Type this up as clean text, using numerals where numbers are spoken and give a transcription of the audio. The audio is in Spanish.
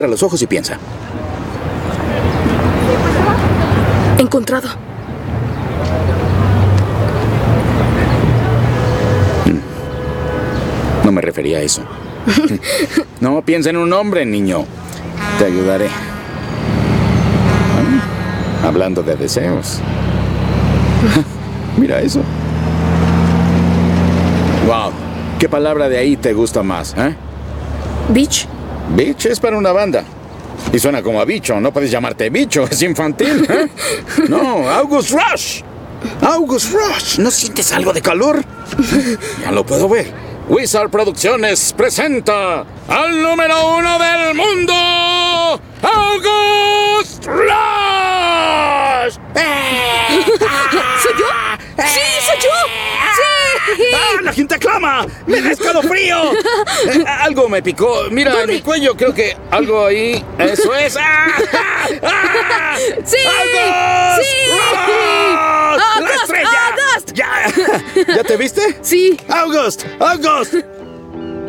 Cierra los ojos y piensa. Encontrado. No me refería a eso. No, piensa en un nombre, niño. Te ayudaré. Hablando de deseos. Mira eso. Wow. ¿Qué palabra de ahí te gusta más, eh? Beach. Beach es para una banda. Y suena como a bicho. No puedes llamarte bicho. Es infantil, ¿eh? No, August Rush. August Rush. ¿No sientes algo de calor? Ya lo puedo ver. Wizard Producciones presenta al número 1 del mundo, August Rush. ¿Soy yo? ¡Sí, soy yo! ¡Sí! ¡Ah, la gente aclama! ¡Me da escalofrío! Algo me picó. Mira, ¿dónde? en mi cuello creo que algo ahí. ¡Eso es! ¡Ah! ¡Ah! ¡Sí! ¡August ¡Sí! Rush! ¡La ¡August! estrella! ¡August! ¿Ya te viste? Sí. ¡August! ¡August!